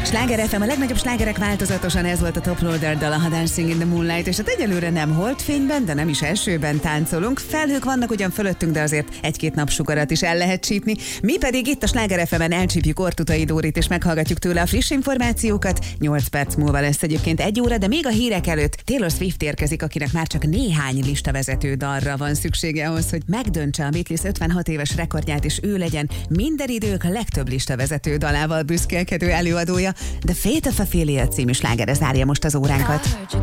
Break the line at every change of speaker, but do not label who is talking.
Sláger FM, a legnagyobb slágerek változatosan, ez volt a Top Loader dal, a Dancing in the Moonlight, és hát egyelőre nem holdfényben, de nem is esőben táncolunk. Felhők vannak ugyan fölöttünk, de azért egy-két napsugarat is el lehet csípni. Mi pedig itt a Sláger FM-en elcsípjük Ortutai Dórit, és meghallgatjuk tőle a friss információkat. 8 perc múlva lesz egyébként 1 óra, de még a hírek előtt Taylor Swift érkezik, akinek már csak néhány listavezető dalra van szüksége ahhoz, hogy megdöntse a Beatles 56 éves rekordját, és ő legyen minden idők legtöbb listavezető dalával büszkélkedő előadója. The Fate of Ophelia című slágere zárja most az óránkat.